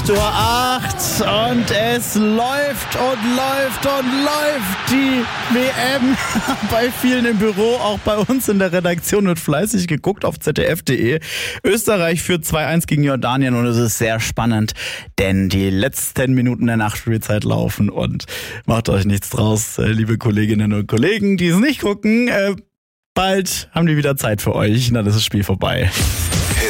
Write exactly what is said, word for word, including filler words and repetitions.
acht Uhr acht und es läuft und läuft und läuft die W M. Bei vielen im Büro, auch bei uns in der Redaktion wird fleißig geguckt auf z d f punkt d e. Österreich führt zwei eins gegen Jordanien und es ist sehr spannend, denn die letzten Minuten der Nachspielzeit laufen und macht euch nichts draus, liebe Kolleginnen und Kollegen, die es nicht gucken. Bald haben die wieder Zeit für euch, dann ist das Spiel vorbei.